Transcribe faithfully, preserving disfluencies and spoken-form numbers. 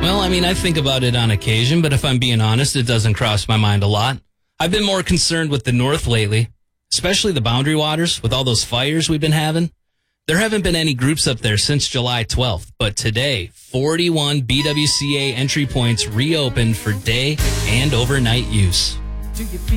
Well, I mean, I think about it on occasion, but if I'm being honest, it doesn't cross my mind a lot. I've been more concerned with the North lately, especially the Boundary Waters with all those fires we've been having. There haven't been any groups up there since July twelfth, but today, forty-one B W C A entry points reopened for day and overnight use.